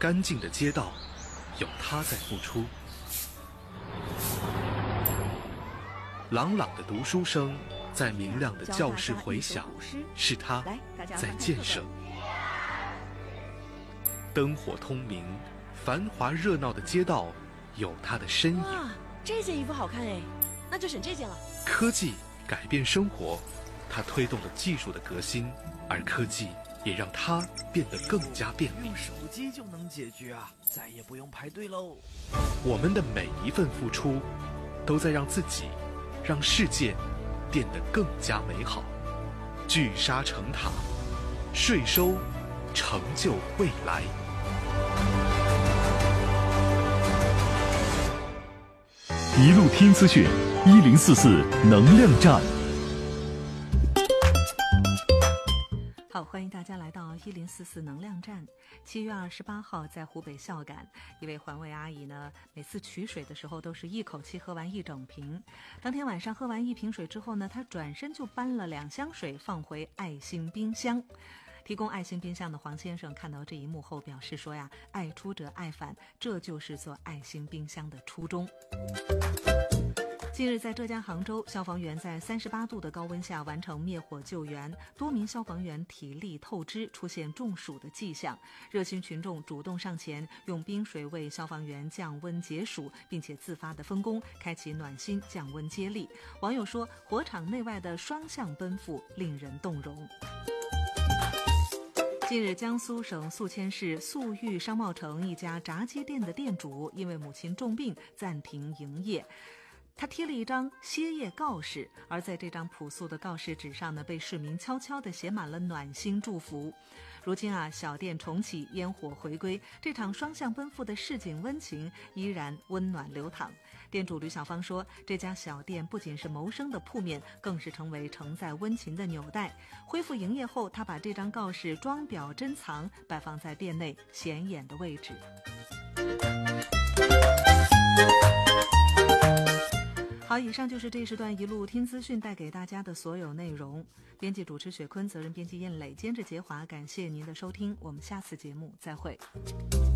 干净的街道，有他在付出。朗朗的读书声在明亮的教室回响，是他在建设。灯火通明，繁华热闹的街道有他的身影。 哇，这件衣服好看哎，那就选这件了。 科技改变生活，它推动了技术的革新，而科技也让它变得更加便利。 用手机就能解决啊，再也不用排队喽。 我们的每一份付出，都在让自己、让世界变得更加美好。聚沙成塔，税收成就未来。 一路听资讯，1044能量站。 好，欢迎大家来到1044能量站。7月28号，在湖北孝感，一位环卫阿姨呢，每次取水的时候都是一口气喝完1整瓶。当天晚上喝完1瓶水之后呢，她转身就搬了2箱水放回爱心冰箱。提供爱心冰箱的黄先生看到这一幕后表示说呀，爱出者爱返，这就是做爱心冰箱的初衷。近日，在浙江杭州，消防员在38度的高温下完成灭火救援，多名消防员体力透支，出现中暑的迹象。热心群众主动上前，用冰水为消防员降温解暑，并且自发的分工，开启暖心降温接力。网友说，火场内外的双向奔赴令人动容。近日，江苏省宿迁市宿豫商贸城一家炸鸡店的店主因为母亲重病暂停营业。他贴了一张歇业告示，而在这张朴素的告示纸上呢，被市民悄悄地写满了暖心祝福。如今啊，小店重启，烟火回归，这场双向奔赴的市井温情依然温暖流淌。店主吕小芳说，这家小店不仅是谋生的铺面，更是成为承载温情的纽带。恢复营业后，他把这张告示装裱珍藏，摆放在店内显眼的位置。好，以上就是这时段一路听资讯带给大家的所有内容。编辑主持雪坤，责任编辑燕磊，监制杰华。感谢您的收听，我们下次节目再会。